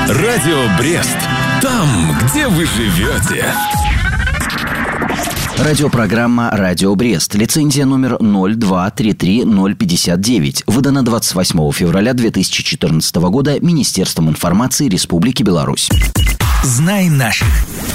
Радио Брест. Там, где вы живете. Радиопрограмма «Радио Брест». Лицензия номер 0233059. Выдана 28 февраля 2014 года Министерством информации Республики Беларусь. Знай наших.